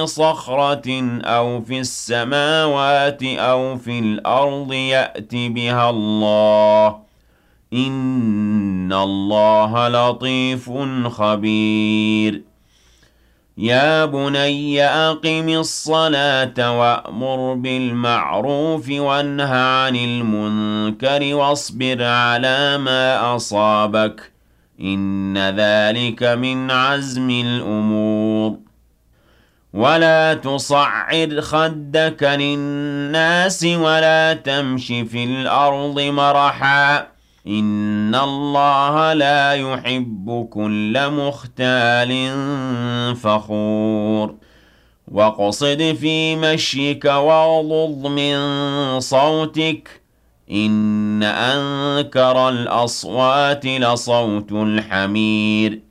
صخرة أو في السماوات أو في الأرض يأت بها الله إن الله لطيف خبير يا بني أقم الصلاة وأمر بالمعروف وانه عن المنكر واصبر على ما أصابك إن ذلك من عزم الأمور ولا تصعر خدك للناس ولا تمش في الأرض مرحا إن الله لا يحب كل مختال فخور واقصد في مشيك واغضض من صوتك إن أنكر الأصوات لصوت الحمير